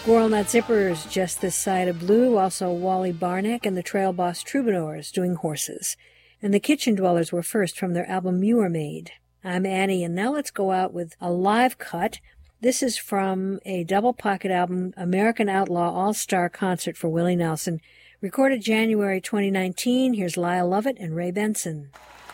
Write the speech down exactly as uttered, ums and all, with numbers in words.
Squirrel Nut Zippers, Just This Side of Blue, also Wally Barneck and the Trail Boss Troubadours doing Horses. And the Kitchen Dwellers were first from their album You Were Made. I'm Annie, and now let's go out with a live cut. This is from a double pocket album, American Outlaw All-Star Concert for Willie Nelson, recorded January twenty nineteen. Here's Lyle Lovett and Ray Benson.